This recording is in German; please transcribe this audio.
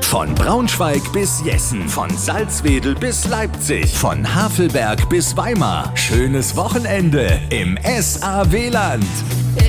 Von Braunschweig bis Jessen, von Salzwedel bis Leipzig, von Havelberg bis Weimar. Schönes Wochenende im SAW-Land.